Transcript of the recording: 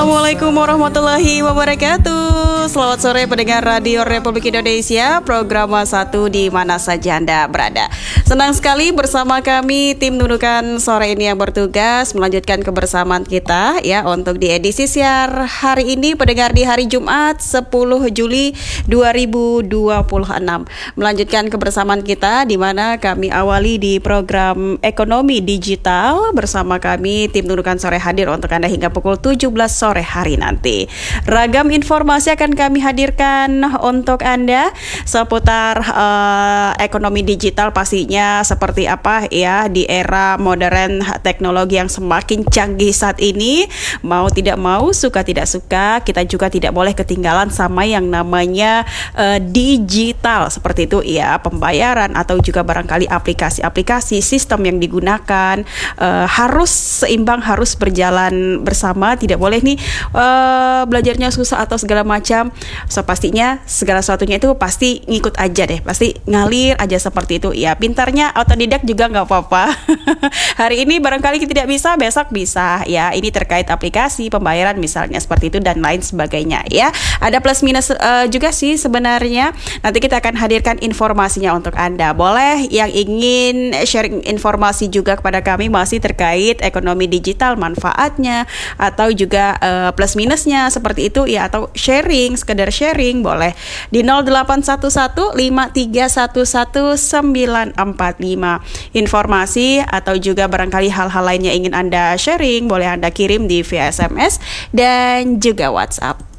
Assalamualaikum warahmatullahi wabarakatuh. Selamat sore pendengar Radio Republik Indonesia, program 1 di mana saja Anda berada. Senang sekali bersama kami tim Nunukan sore ini yang bertugas melanjutkan kebersamaan kita ya untuk di edisi siar hari ini pendengar di hari Jumat 10 Juli 2026. Melanjutkan kebersamaan kita di mana kami awali di program ekonomi digital bersama kami tim Nunukan sore hadir untuk Anda hingga pukul 17 sore hari nanti. Ragam informasi akan kami hadirkan untuk Anda seputar ekonomi digital pastinya seperti apa ya di era modern teknologi yang semakin canggih saat ini. Mau tidak mau, suka tidak suka, kita juga tidak boleh ketinggalan sama yang namanya digital seperti itu ya, pembayaran atau juga barangkali aplikasi-aplikasi sistem yang digunakan harus seimbang, harus berjalan bersama, tidak boleh nih belajarnya susah atau segala macam. So pastinya segala sesuatunya itu pasti ngikut aja deh, pasti ngalir aja seperti itu ya. Pintarnya autodidak juga nggak apa-apa. Hari ini barangkali tidak bisa, besok bisa ya. Ini terkait aplikasi pembayaran misalnya seperti itu dan lain sebagainya ya. Ada plus minus juga sih sebenarnya. Nanti kita akan hadirkan informasinya untuk Anda. Boleh yang ingin sharing informasi juga kepada kami masih terkait ekonomi digital, manfaatnya atau juga plus minusnya seperti itu ya, atau sharing, sekedar sharing boleh di 081153111945. Informasi atau juga barangkali hal-hal lainnya ingin Anda sharing boleh Anda kirim di via SMS dan juga WhatsApp.